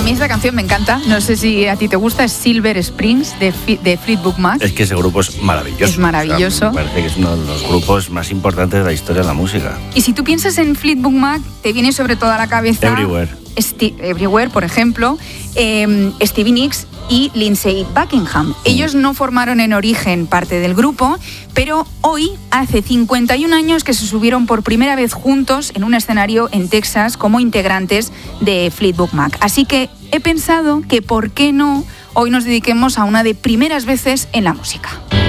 mí esta canción me encanta, no sé si a ti te gusta, es Silver Springs de Fleetwood Mac. Es que ese grupo es maravilloso. Es maravilloso. O sea, me parece que es uno de los grupos más importantes de la historia de la música. Y si tú piensas en Fleetwood Mac, te viene sobre todo a la cabeza... Everywhere, por ejemplo, Stevie Nicks y Lindsey Buckingham. Ellos no formaron en origen parte del grupo, pero hoy hace 51 años que se subieron por primera vez juntos en un escenario en Texas como integrantes de Fleetwood Mac. Así que he pensado que por qué no hoy nos dediquemos a una de primeras veces en la música.